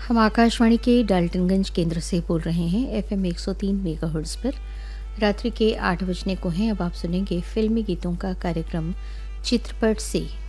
हम आकाशवाणी के डाल्टनगंज केंद्र से बोल रहे हैं एफएम 103 मेगाहर्ट्ज़ पर। रात्रि के 8 बजने को हैं। अब आप सुनेंगे फिल्मी गीतों का कार्यक्रम चित्रपट से।